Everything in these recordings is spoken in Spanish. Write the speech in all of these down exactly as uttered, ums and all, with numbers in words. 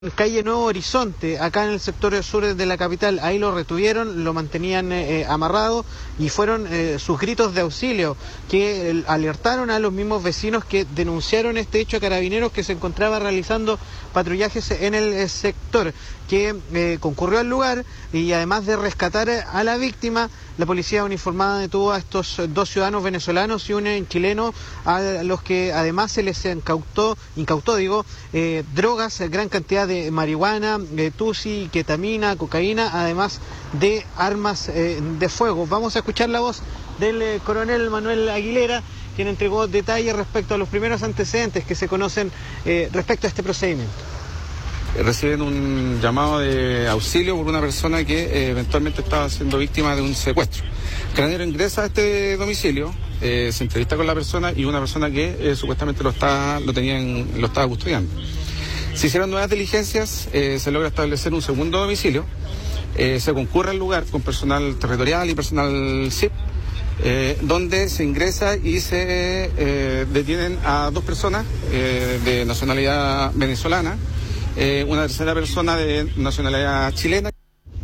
Calle Nuevo Horizonte, acá en el sector sur de la capital. Ahí lo retuvieron, lo mantenían eh, amarrado y fueron eh, sus gritos de auxilio que eh, alertaron a los mismos vecinos que denunciaron este hecho a Carabineros, que se encontraba realizando patrullajes en el eh, sector, que eh, concurrió al lugar, y además de rescatar a la víctima, la policía uniformada detuvo a estos dos ciudadanos venezolanos y un eh, chileno, a los que además se les incautó, incautó digo, eh, drogas, gran cantidad de de marihuana, eh, tusi, ketamina, cocaína, además de armas eh, de fuego. Vamos a escuchar la voz del eh, coronel Manuel Aguilera, quien entregó detalles respecto a los primeros antecedentes que se conocen eh, respecto a este procedimiento. Reciben un llamado de auxilio por una persona que eh, eventualmente estaba siendo víctima de un secuestro. Carabinero ingresa a este domicilio, eh, se entrevista con la persona y una persona que eh, supuestamente lo, está, lo, tenían, lo estaba custodiando. Se hicieron nuevas diligencias, eh, se logra establecer un segundo domicilio, eh, se concurre al lugar con personal territorial y personal S I P, eh, donde se ingresa y se eh, detienen a dos personas eh, de nacionalidad venezolana, eh, una tercera persona de nacionalidad chilena.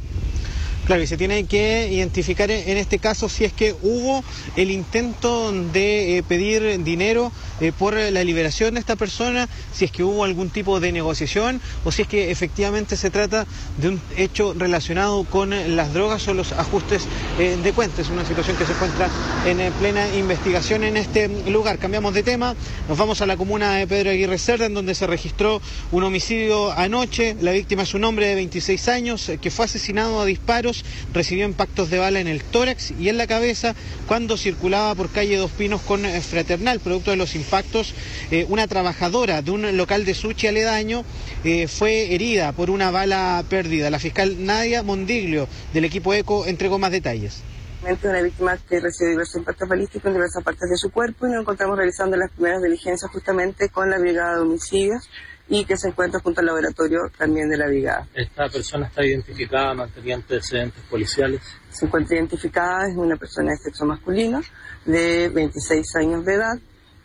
Claro, y se tiene que identificar en este caso si es que hubo el intento de eh, pedir dinero eh, por la liberación de esta persona, si es que hubo algún tipo de negociación o si es que efectivamente se trata de un hecho relacionado con las drogas o los ajustes eh, de cuentas. Es una situación que se encuentra en eh, plena investigación en este lugar. Cambiamos de tema, nos vamos a la comuna de Pedro Aguirre Cerda, en donde se registró un homicidio anoche. La víctima es un hombre de veintiséis años eh, que fue asesinado a disparos. Recibió impactos de bala en el tórax y en la cabeza cuando circulaba por calle Dos Pinos con Fraternal. Producto de los impactos, eh, una trabajadora de un local de sushi aledaño eh, fue herida por una bala perdida. La fiscal Nadia Mondiglio, del equipo ECO, entregó más detalles. Una víctima que recibió diversos impactos balísticos en diversas partes de su cuerpo, y nos encontramos realizando las primeras diligencias justamente con la brigada de homicidios, y que se encuentra junto al laboratorio también de la brigada. ¿Esta persona está identificada, mantenía antecedentes policiales? Se encuentra identificada, es una persona de sexo masculino, de veintiséis años de edad,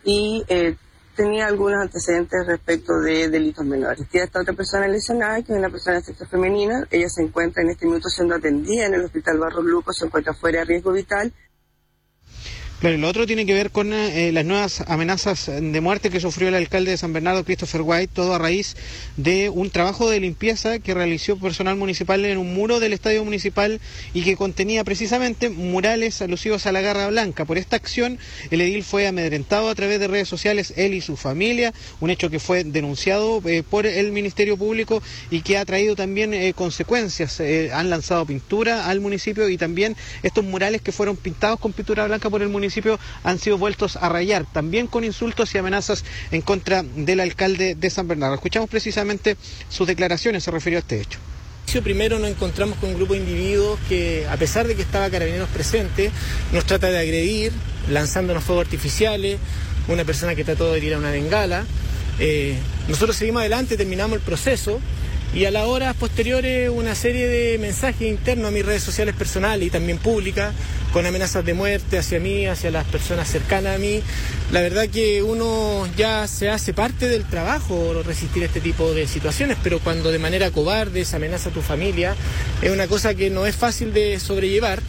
y eh, tenía algunos antecedentes respecto de delitos menores. Tiene esta otra persona lesionada, que es una persona de sexo femenino. Ella se encuentra en este minuto siendo atendida en el Hospital Barros Luco, se encuentra fuera de riesgo vital. Claro, y lo otro tiene que ver con eh, las nuevas amenazas de muerte que sufrió el alcalde de San Bernardo, Christopher White, todo a raíz de un trabajo de limpieza que realizó personal municipal en un muro del estadio municipal y que contenía precisamente murales alusivos a la Garra Blanca. Por esta acción, el edil fue amedrentado a través de redes sociales, él y su familia, un hecho que fue denunciado eh, por el Ministerio Público y que ha traído también eh, consecuencias. Eh, han lanzado pintura al municipio, y también estos murales que fueron pintados con pintura blanca por el municipio han sido vueltos a rayar, también con insultos y amenazas en contra del alcalde de San Bernardo. Escuchamos precisamente sus declaraciones, se refirió a este hecho. Primero nos encontramos con un grupo de individuos que, a pesar de que estaba Carabineros presente, nos trata de agredir, lanzándonos fuegos artificiales, una persona que trató de herir a una bengala. Eh, nosotros seguimos adelante, terminamos el proceso, y a las horas posteriores una serie de mensajes internos a mis redes sociales personales y también públicas, con amenazas de muerte hacia mí, hacia las personas cercanas a mí. La verdad que uno ya se hace parte del trabajo resistir este tipo de situaciones, pero cuando de manera cobarde se amenaza a tu familia, es una cosa que no es fácil de sobrellevar.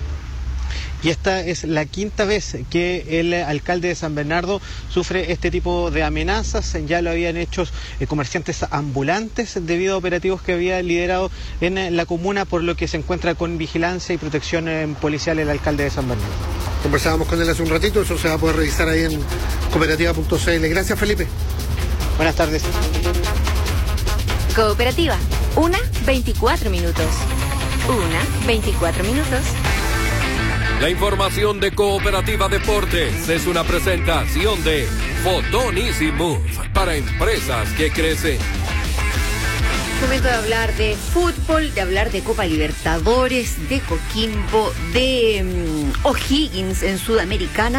Y esta es la quinta vez que el alcalde de San Bernardo sufre este tipo de amenazas. Ya lo habían hecho eh, comerciantes ambulantes debido a operativos que había liderado en eh, la comuna, por lo que se encuentra con vigilancia y protección eh, policial el alcalde de San Bernardo. Conversábamos con él hace un ratito, eso se va a poder revisar ahí en cooperativa punto c l. Gracias, Felipe. Buenas tardes. Cooperativa, una veinticuatro minutos. Una veinticuatro minutos. La información de Cooperativa Deportes es una presentación de Fotón Easy Move para empresas que crecen. Momento de hablar de fútbol, de hablar de Copa Libertadores, de Coquimbo, de um, O'Higgins en Sudamericana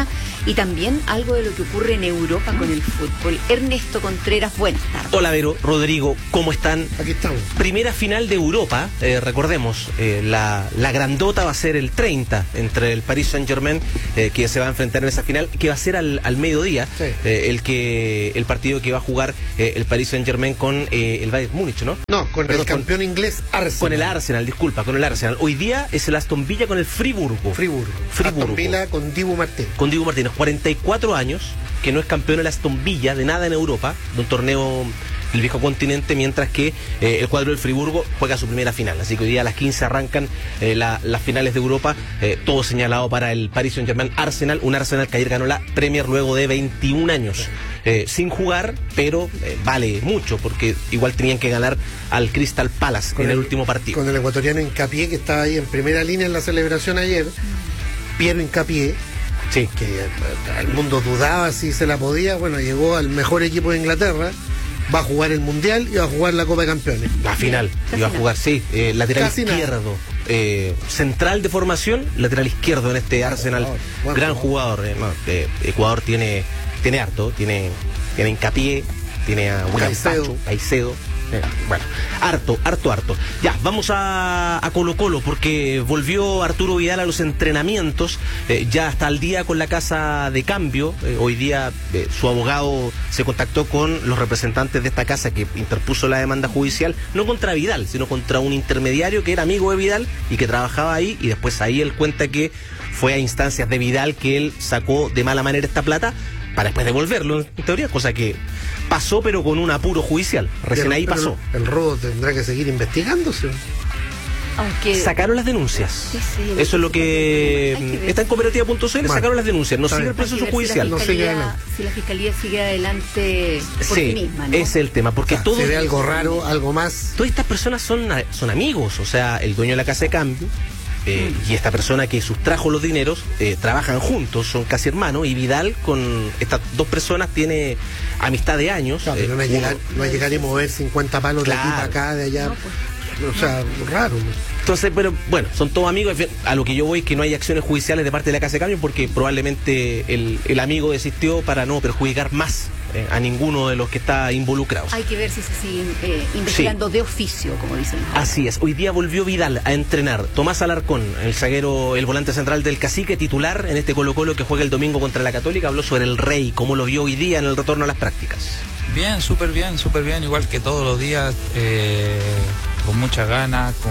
y también algo de lo que ocurre en Europa con el fútbol. Ernesto Contreras, buenas tardes. Hola Vero, Rodrigo, ¿cómo están? Aquí estamos. Primera final de Europa, eh, recordemos, eh, la, la grandota va a ser el treinta entre el Paris Saint-Germain, eh, que se va a enfrentar en esa final, que va a ser al, al mediodía, sí. eh, el que el partido que va a jugar eh, el Paris Saint-Germain con eh, el Bayern Múnich, ¿no? No, con Perdón, el campeón con, inglés Arsenal. Con el Arsenal, disculpa, con el Arsenal. Hoy día es el Aston Villa con el Friburgo. Friburgo. Friburgo. Aston Villa con Dibu Martínez. Con Dibu Martínez, cuarenta y cuatro años, que no es campeón el Aston Villa de nada en Europa, de un torneo del viejo continente, mientras que eh, el cuadro del Friburgo juega su primera final. Así que hoy día a las quince arrancan eh, la, las finales de Europa, eh, todo señalado para el Paris Saint-Germain Arsenal, un Arsenal que ayer ganó la Premier luego de veintiún años. Eh, sin jugar, pero eh, vale mucho, porque igual tenían que ganar al Crystal Palace con en el, el último partido. Con el ecuatoriano Hincapié, que estaba ahí en primera línea en la celebración ayer, Piero Hincapié, sí. que el mundo dudaba si se la podía, bueno, llegó al mejor equipo de Inglaterra, va a jugar el Mundial y va a jugar la Copa de Campeones. La final, Casi iba a jugar, sí, eh, lateral Casi izquierdo, eh, central de formación, lateral izquierdo en este Arsenal, bueno, gran bueno. jugador. Eh, no, eh, Ecuador tiene, tiene harto, tiene, tiene Hincapié, tiene a William Pacho, Caicedo. Eh, bueno, harto, harto, harto. Ya, vamos a, a Colo Colo, porque volvió Arturo Vidal a los entrenamientos, eh, ya está al día con la casa de cambio. Eh, hoy día eh, su abogado se contactó con los representantes de esta casa que interpuso la demanda judicial, no contra Vidal, sino contra un intermediario que era amigo de Vidal y que trabajaba ahí, y después ahí él cuenta que fue a instancias de Vidal que él sacó de mala manera esta plata para después devolverlo, en teoría, cosa que pasó, pero con un apuro judicial. Recién ahí pasó. El, el robo tendrá que seguir investigándose. Aunque... Sacaron las denuncias. Sí, sí, Eso es lo que... que está en cooperativa punto c l, bueno, sacaron las denuncias. No sigue el proceso judicial. Si la, fiscalía, si la fiscalía sigue adelante por sí, sí misma, ¿no? Ese es el tema. Porque o sea, todo... se ve algo raro, algo más... Todas estas personas son, son amigos. O sea, el dueño de la casa de cambio... Eh, y esta persona que sustrajo los dineros, eh, trabajan juntos, son casi hermanos, y Vidal con estas dos personas tiene amistad de años. Claro, eh, no, es llegar, no es llegar y mover cincuenta palos claro. de aquí para acá, de allá. No, pues, o sea, no. raro. Entonces, pero bueno, son todos amigos. A lo que yo voy es que no hay acciones judiciales de parte de la Casa de Cambio, porque probablemente el, el amigo desistió para no perjudicar más eh, a ninguno de los que está involucrados. Hay que ver si se siguen eh, investigando sí. de oficio, como dicen. Así es. Hoy día volvió Vidal a entrenar. Tomás Alarcón, el zaguero, el volante central del Cacique, titular en este Colo Colo que juega el domingo contra la Católica, habló sobre el Rey, cómo lo vio hoy día en el retorno a las prácticas. Bien, súper bien, súper bien, igual que todos los días, eh, con muchas ganas, con,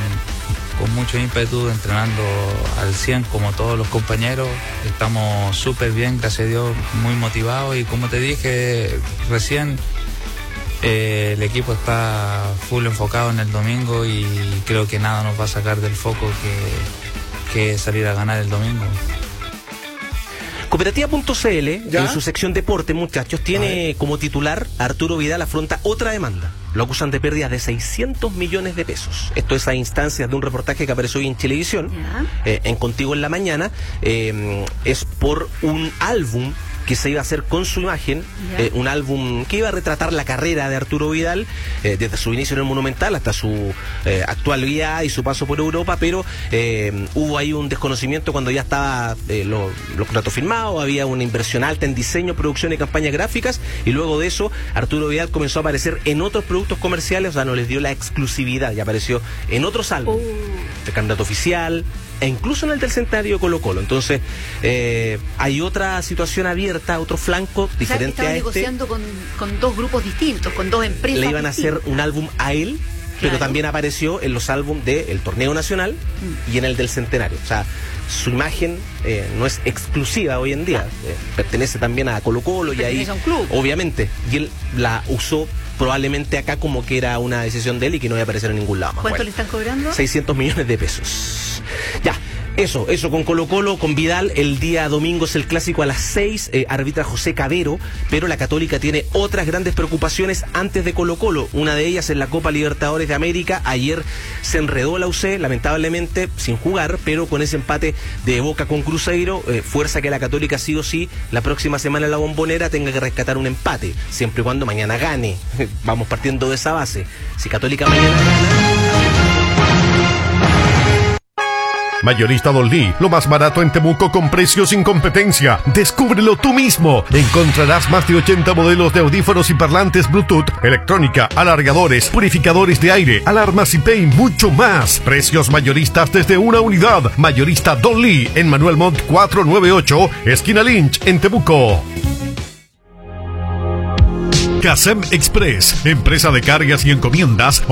con mucho ímpetu, entrenando al cien como todos los compañeros. Estamos súper bien, gracias a Dios, muy motivados, y como te dije recién, eh, el equipo está full enfocado en el domingo, y creo que nada nos va a sacar del foco que, que salir a ganar el domingo. Cooperativa punto c l, en su sección deporte, muchachos, tiene como titular a Arturo Vidal, afronta otra demanda. Lo acusan de pérdidas de seiscientos millones de pesos. Esto es a instancias de un reportaje que apareció hoy en Chilevisión, eh, en Contigo en la Mañana. Eh, es por un álbum que se iba a hacer con su imagen, eh, un álbum que iba a retratar la carrera de Arturo Vidal, eh, desde su inicio en el Monumental hasta su eh, actualidad y su paso por Europa, pero eh, hubo ahí un desconocimiento cuando ya estaba eh, lo, los contratos firmados, había una inversión alta en diseño, producción y campañas gráficas, y luego de eso Arturo Vidal comenzó a aparecer en otros productos comerciales, o sea, no les dio la exclusividad, y apareció en otros álbumes, oh. de candidato oficial, e incluso en el del centenario Colo Colo. Entonces eh, hay otra situación abierta, otro flanco diferente a este. negociando con, con dos grupos distintos, con dos empresas le iban distintas. a hacer un álbum a él, claro, pero también apareció en los álbumes del Torneo Nacional mm. y en el del centenario. O sea, su imagen eh, no es exclusiva hoy en día, claro. eh, pertenece también a Colo Colo, y ahí, a un club. Obviamente, y él la usó probablemente acá como que era una decisión de él y que no iba a aparecer en ningún lado más. ¿Cuánto bueno, le están cobrando? seiscientos millones de pesos. Ya, eso, eso con Colo Colo, con Vidal. El día domingo es el clásico a las seis, eh, arbitra José Cabero, pero la Católica tiene otras grandes preocupaciones antes de Colo Colo. Una de ellas en la Copa Libertadores de América. Ayer se enredó la U C, lamentablemente, sin jugar, pero con ese empate de Boca con Cruzeiro, eh, fuerza que la Católica sí o sí, la próxima semana en la Bombonera tenga que rescatar un empate, siempre y cuando mañana gane. Vamos partiendo de esa base. Si Católica mañana gana... Mayorista Don Lee, lo más barato en Temuco con precios sin competencia. Descúbrelo tú mismo. Encontrarás más de ochenta modelos de audífonos y parlantes Bluetooth, electrónica, alargadores, purificadores de aire, alarmas I P y mucho más. Precios mayoristas desde una unidad. Mayorista Don Lee en Manuel Montt cuatrocientos noventa y ocho, esquina Lynch, en Temuco. Casem Express, empresa de cargas y encomiendas.